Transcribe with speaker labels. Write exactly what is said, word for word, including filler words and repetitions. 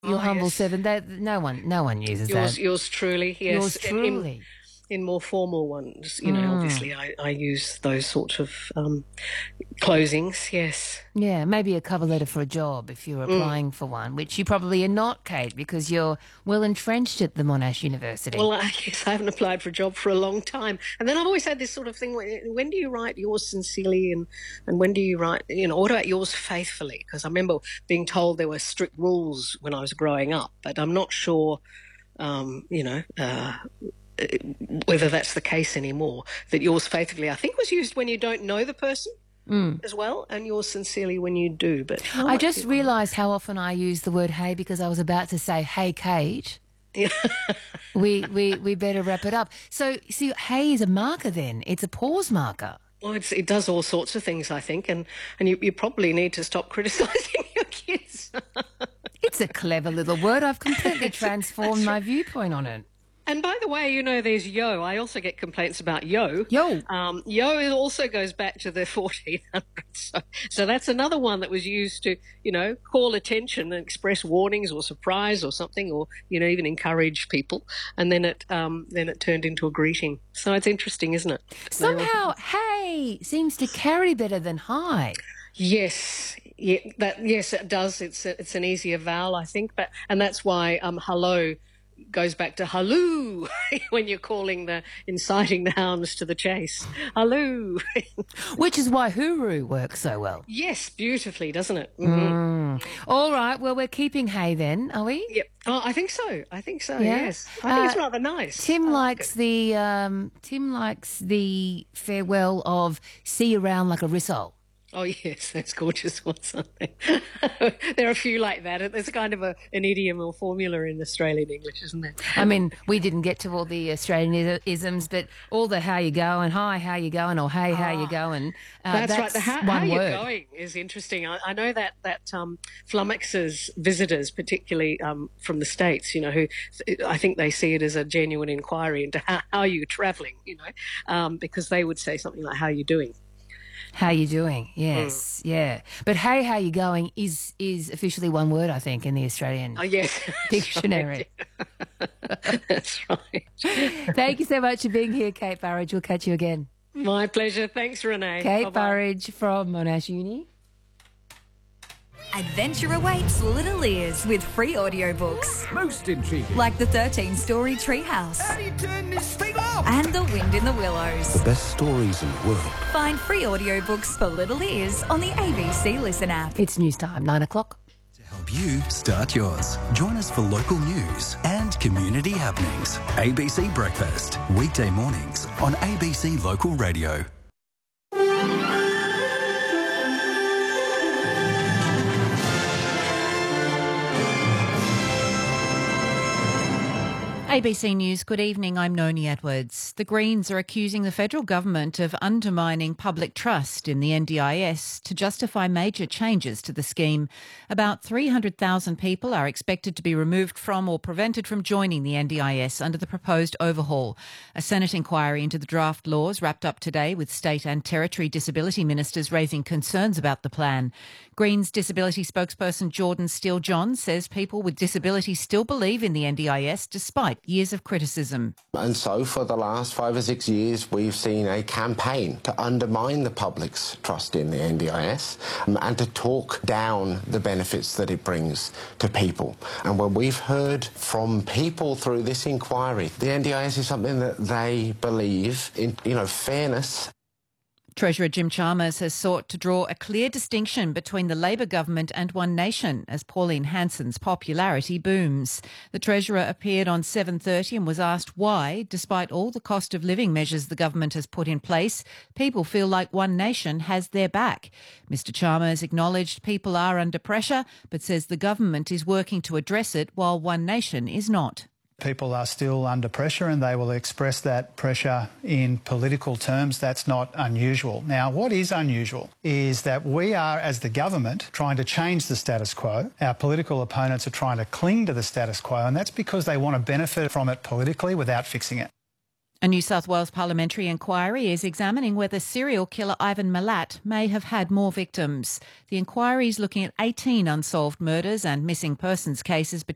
Speaker 1: Your
Speaker 2: Oh,
Speaker 1: humble
Speaker 2: yes.
Speaker 1: servant. That no one, no one uses
Speaker 2: Yours,
Speaker 1: that.
Speaker 2: yours truly, yes.
Speaker 1: Yours
Speaker 2: In-
Speaker 1: truly.
Speaker 2: In, in more formal ones, you know,
Speaker 1: Mm.
Speaker 2: obviously I, I use those sorts of um, closings, yes.
Speaker 1: Yeah, maybe a cover letter for a job if you're applying for one, which you probably are not, Kate, because you're well entrenched at the Monash University.
Speaker 2: Well, I guess I haven't applied for a job for a long time. And then I've always had this sort of thing, when, when do you write yours sincerely and, and when do you write, you know, what about yours faithfully? Because I remember being told there were strict rules when I was growing up, but I'm not sure, um, you know, uh, whether that's the case anymore, that yours faithfully, I think, was used when you don't know the person. Mm. As well, and yours sincerely when you do. But oh,
Speaker 1: I just realised how often I use the word "hey" because I was about to say "hey, Kate."
Speaker 2: Yeah.
Speaker 1: we we we better wrap it up. So, see, "hey" is a marker. Then it's a pause marker.
Speaker 2: Well, it's, it does all sorts of things, I think, and and you, you probably need to stop criticising your kids.
Speaker 1: It's a clever little word. I've completely transformed my viewpoint on it.
Speaker 2: And by the way, you know, there's yo. I also get complaints about yo.
Speaker 1: Yo.
Speaker 2: Um, yo also goes back to the fourteen hundreds. So, so that's another one that was used to, you know, call attention and express warnings or surprise or something, or, you know, even encourage people. And then it um, then it turned into a greeting. So it's interesting, isn't it?
Speaker 1: Somehow, hey seems to carry better than hi.
Speaker 2: Yes, yeah, that yes, it does. It's a, it's an easier vowel, I think, but and that's why um, hello goes back to halloo when you're calling the inciting the hounds to the chase. Halloo.
Speaker 1: Which is why hooroo works so well.
Speaker 2: Yes, beautifully, doesn't it? Mm-hmm.
Speaker 1: Mm. All right, well, we're keeping hey then, are we?
Speaker 2: Yep. Oh, I think so. I think so.
Speaker 1: Yeah?
Speaker 2: Yes, I think
Speaker 1: Uh,
Speaker 2: it's rather nice.
Speaker 1: Tim
Speaker 2: I
Speaker 1: likes
Speaker 2: like
Speaker 1: the um, Tim likes the farewell of "see you around like a rissole."
Speaker 2: Oh, yes, that's gorgeous or something. There are a few like that. There's kind of a, an idiom or formula in Australian English, isn't there?
Speaker 1: I mean, we didn't get to all the Australian isms, but all the how you going, hi, how you going, or hey, how you going. Uh,
Speaker 2: That's,
Speaker 1: that's
Speaker 2: right. The how,
Speaker 1: one
Speaker 2: how
Speaker 1: word.
Speaker 2: you're going is interesting. I, I know that that um, flummoxes visitors, particularly um, from the States, you know, who I think they see it as a genuine inquiry into how, how you're travelling, you know, um, because they would say something like, how are you doing?
Speaker 1: How you doing? Yes, mm. yeah. But hey, how you going is is officially one word, I think, in the Australian
Speaker 2: oh, yes.
Speaker 1: dictionary.
Speaker 2: That's right.
Speaker 1: Thank you so much for being here, Kate Burridge. We'll catch you again.
Speaker 2: My pleasure. Thanks, Renee.
Speaker 1: Kate
Speaker 2: Bye-bye.
Speaker 1: Burridge from Monash Uni.
Speaker 3: Adventure awaits Little Ears with free audiobooks.
Speaker 4: Most intriguing.
Speaker 3: Like the thirteen-story Treehouse.
Speaker 4: How do you turn this thing off?
Speaker 3: And The Wind in the Willows.
Speaker 5: The best stories in the world.
Speaker 3: Find free audiobooks for Little Ears on the A B C Listen app.
Speaker 1: It's news time, nine o'clock.
Speaker 6: To help you start yours, join us for local news and community happenings. A B C Breakfast, weekday mornings on A B C Local Radio.
Speaker 7: A B C News, good evening, I'm Noni Edwards. The Greens are accusing the federal government of undermining public trust in the N D I S to justify major changes to the scheme. About three hundred thousand people are expected to be removed from or prevented from joining the N D I S under the proposed overhaul. A Senate inquiry into the draft laws wrapped up today with state and territory disability ministers raising concerns about the plan. Greens disability spokesperson Jordan Steele-John says people with disabilities still believe in the N D I S despite years of criticism.
Speaker 5: And so for the last five or six years, we've seen a campaign to undermine the public's trust in the N D I S um, and to talk down the benefits that it brings to people. And when we've heard from people through this inquiry, the N D I S is something that they believe in, you know, fairness.
Speaker 7: Treasurer Jim Chalmers has sought to draw a clear distinction between the Labor government and One Nation as Pauline Hanson's popularity booms. The Treasurer appeared on seven thirty and was asked why, despite all the cost of living measures the government has put in place, people feel like One Nation has their back. Mister Chalmers acknowledged people are under pressure, but says the government is working to address it while One Nation is not.
Speaker 8: People are still under pressure and they will express that pressure in political terms. That's not unusual. Now, what is unusual is that we are, as the government, trying to change the status quo. Our political opponents are trying to cling to the status quo, and that's because they want to benefit from it politically without fixing it.
Speaker 7: A New South Wales parliamentary inquiry is examining whether serial killer Ivan Milat may have had more victims. The inquiry is looking at eighteen unsolved murders and missing persons cases between